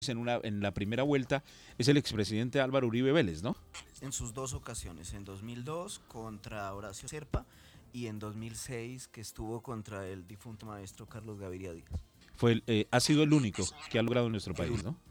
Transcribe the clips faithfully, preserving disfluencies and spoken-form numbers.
en, una, en la primera vuelta es el expresidente Álvaro Uribe Vélez, ¿no? En sus dos ocasiones, en dos mil dos contra Horacio Serpa y en dos mil seis que estuvo contra el difunto maestro Carlos Gaviria Díaz. Fue el, eh, ha sido el único que ha logrado en nuestro país, ¿no?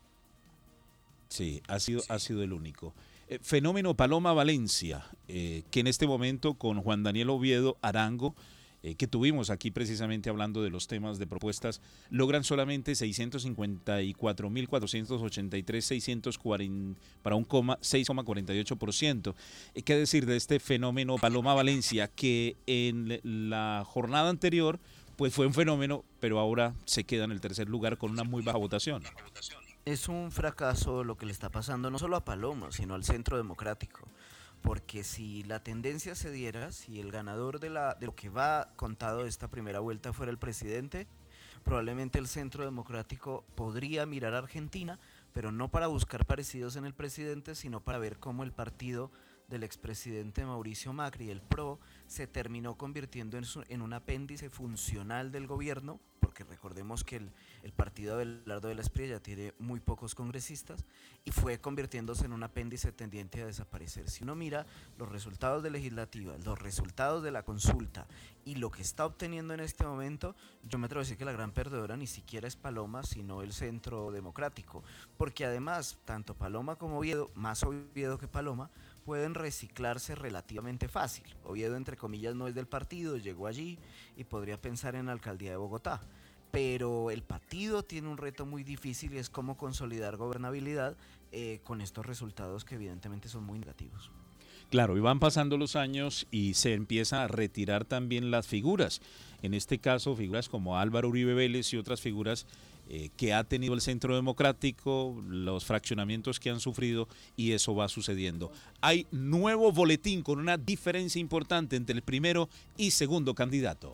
Sí, ha sido, ha sido el único. Eh, fenómeno Paloma Valencia, eh, que en este momento con Juan Daniel Oviedo Arango, eh, que tuvimos aquí precisamente hablando de los temas de propuestas, logran solamente seiscientos cincuenta y cuatro mil cuatrocientos ochenta y tres, seiscientos cuarenta para un seis coma cuarenta y ocho por ciento. Eh, ¿Qué decir de este fenómeno Paloma Valencia, que en la jornada anterior pues fue un fenómeno, pero ahora se queda en el tercer lugar con una muy baja votación? Es un fracaso lo que le está pasando no solo a Paloma, sino al Centro Democrático. Porque si la tendencia se diera, si el ganador de, la, de lo que va contado de esta primera vuelta fuera el presidente, probablemente el Centro Democrático podría mirar a Argentina, pero no para buscar parecidos en el presidente, sino para ver cómo el partido del expresidente Mauricio Macri, el P R O, se terminó convirtiendo en, su, en un apéndice funcional del gobierno, porque recordemos que el, el partido de Abelardo de la Espriella tiene muy pocos congresistas, y fue convirtiéndose en un apéndice tendiente a desaparecer. Si uno mira los resultados de legislativas, los resultados de la consulta y lo que está obteniendo en este momento, yo me atrevo a decir que la gran perdedora ni siquiera es Paloma, sino el Centro Democrático, porque además, tanto Paloma como Oviedo, más Oviedo que Paloma, pueden reciclarse relativamente fácil. Oviedo, entre comillas, no es del partido, llegó allí y podría pensar en la alcaldía de Bogotá. Pero el partido tiene un reto muy difícil y es cómo consolidar gobernabilidad eh, con estos resultados que evidentemente son muy negativos. Claro, y van pasando los años y se empiezan a retirar también las figuras. En este caso, figuras como Álvaro Uribe Vélez y otras figuras eh, que ha tenido el Centro Democrático, los fraccionamientos que han sufrido, y eso va sucediendo. Hay nuevo boletín con una diferencia importante entre el primero y segundo candidato.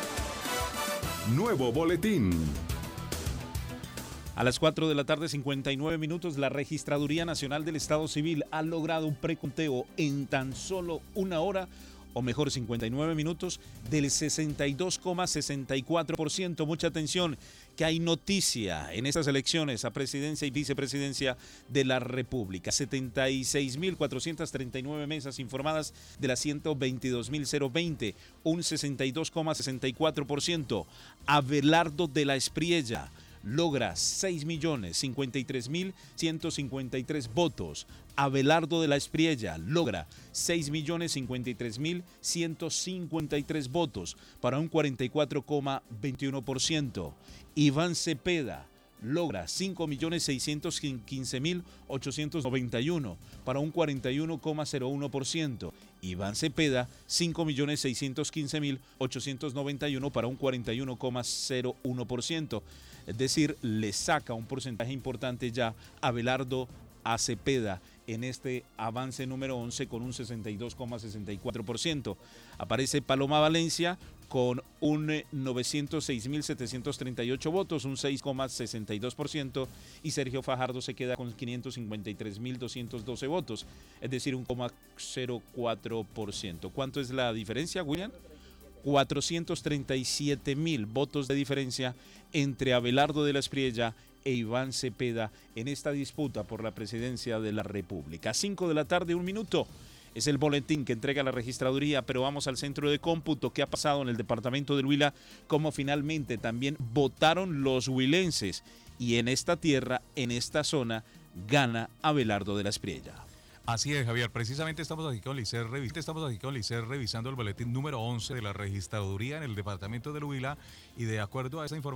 Nuevo boletín. A las cuatro de la tarde, cincuenta y nueve minutos, la Registraduría Nacional del Estado Civil ha logrado un preconteo en tan solo una hora, o mejor cincuenta y nueve minutos, del sesenta y dos coma sesenta y cuatro por ciento. Mucha atención, que hay noticia en estas elecciones a presidencia y vicepresidencia de la República. setenta y seis mil cuatrocientas treinta y nueve mesas informadas de las ciento veintidós mil veinte, un sesenta y dos coma sesenta y cuatro por ciento. Abelardo de la Espriella logra seis millones cincuenta y tres mil ciento cincuenta y tres votos. Abelardo de la Espriella logra seis millones cincuenta y tres mil ciento cincuenta y tres votos para un cuarenta y cuatro coma veintiuno por ciento. Iván Cepeda logra cinco millones seiscientos quince mil ochocientos noventa y uno para un cuarenta y uno coma cero uno por ciento. Iván Cepeda, cinco millones seiscientos quince mil ochocientos noventa y uno para un cuarenta y uno coma cero uno por ciento. Es decir, le saca un porcentaje importante ya a Abelardo a Cepeda en este avance número once con un sesenta y dos coma sesenta y cuatro por ciento. Aparece Paloma Valencia con un novecientos seis mil setecientos treinta y ocho votos, un seis coma sesenta y dos por ciento, y Sergio Fajardo se queda con quinientos cincuenta y tres mil doscientos doce votos, es decir, un coma cero cuatro por ciento. ¿Cuánto es la diferencia, William? cuatrocientos treinta y siete mil votos de diferencia entre Abelardo de la Espriella e Iván Cepeda en esta disputa por la presidencia de la República. cinco de la tarde, un minuto. Es el boletín que entrega la registraduría, pero vamos al centro de cómputo. ¿Qué ha pasado en el departamento del Huila? Cómo finalmente también votaron los huilenses. Y en esta tierra, en esta zona, gana Abelardo de la Espriella. Así es, Javier. Precisamente estamos aquí con Licer, estamos aquí con Licer revisando el boletín número once de la registraduría en el departamento del Huila, y de acuerdo a esa información